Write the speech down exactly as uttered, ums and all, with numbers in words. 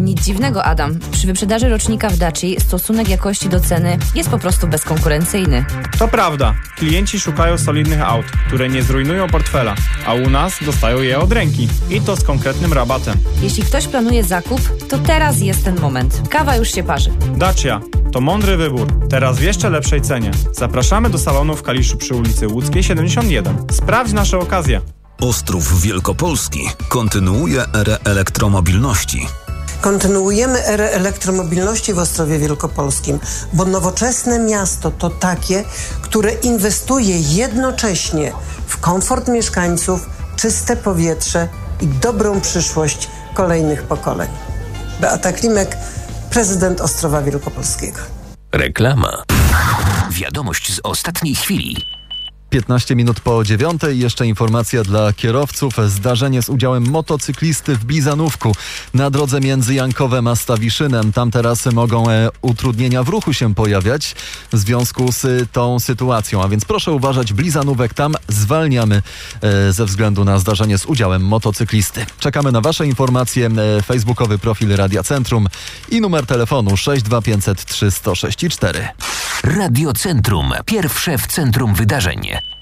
Nic dziwnego, Adam. Przy wyprzedaży rocznika w Daci stosunek jakości do ceny jest po prostu bezkonkurencyjny. To prawda. Klienci szukają solidnych aut, które nie zrujnują portfela, a u nas dostają je od ręki. I to z konkretnym rabatem. Jeśli ktoś planuje zakup, to teraz jest ten moment. Kawa już się parzy. Dacia. To mądry wybór. Teraz w jeszcze lepszej cenie. Zapraszamy do salonu w Kaliszu przy ulicy Łódzkiej siedemdziesiąt jeden. Sprawdź nasze okazje. Ostrów Wielkopolski kontynuuje erę elektromobilności. Kontynuujemy erę elektromobilności w Ostrowie Wielkopolskim, bo nowoczesne miasto to takie, które inwestuje jednocześnie w komfort mieszkańców, czyste powietrze i dobrą przyszłość kolejnych pokoleń. Beata Klimek, prezydent Ostrowa Wielkopolskiego. Reklama. Wiadomość z ostatniej chwili. piętnaście minut po dziewiątej. Jeszcze informacja dla kierowców. Zdarzenie z udziałem motocyklisty w Blizanówku na drodze między Jankowem a Stawiszynem. Tam teraz mogą e, utrudnienia w ruchu się pojawiać w związku z y, tą sytuacją. A więc proszę uważać, Blizanówek, tam zwalniamy e, ze względu na zdarzenie z udziałem motocyklisty. Czekamy na wasze informacje. E, facebookowy profil Radia Centrum i numer telefonu sześć dwa pięć zero trzy zero sześć cztery. Radio Centrum. Pierwsze w centrum wydarzeń.